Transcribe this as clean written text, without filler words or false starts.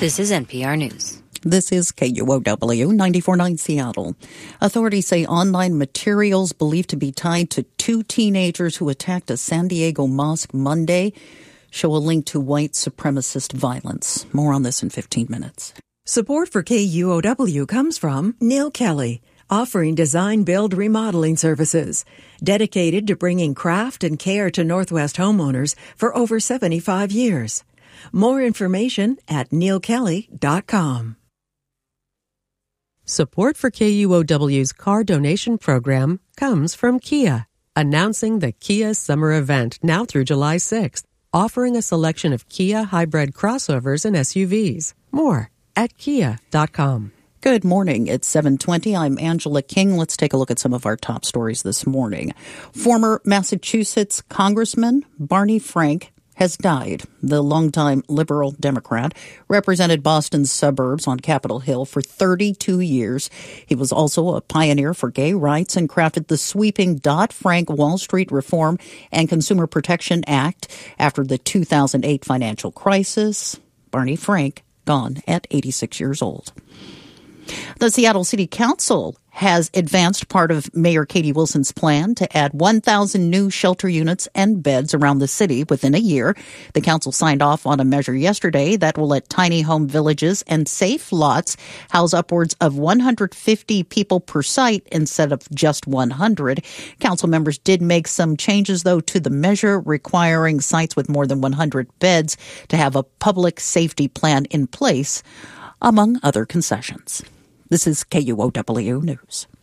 This is NPR News. This is KUOW 94.9 Seattle. Authorities say online materials believed to be tied to two teenagers who attacked a San Diego mosque Monday show a link to white supremacist violence. More on this in 15 minutes. Support for KUOW comes from Neil Kelly, offering design, build, remodeling services, dedicated to bringing craft and care to Northwest homeowners for over 75 years. More information at neilkelly.com. Support for KUOW's car donation program comes from Kia, announcing the Kia Summer Event now through July 6th, offering a selection of Kia hybrid crossovers and SUVs. More at kia.com. Good morning. It's 7:20. I'm Angela King. Let's take a look at some of our top stories this morning. Former Massachusetts Congressman Barney Frank has died. The longtime liberal Democrat represented Boston's suburbs on Capitol Hill for 32 years. He was also a pioneer for gay rights and crafted the sweeping Dodd-Frank Wall Street Reform and Consumer Protection Act after the 2008 financial crisis. Barney Frank, gone at 86 years old. The Seattle City Council has advanced part of Mayor Katie Wilson's plan to add 1,000 new shelter units and beds around the city within a year. The council signed off on a measure yesterday that will let tiny home villages and safe lots house upwards of 150 people per site instead of just 100. Council members did make some changes, though, to the measure, requiring sites with more than 100 beds to have a public safety plan in place, among other concessions. This is KUOW News.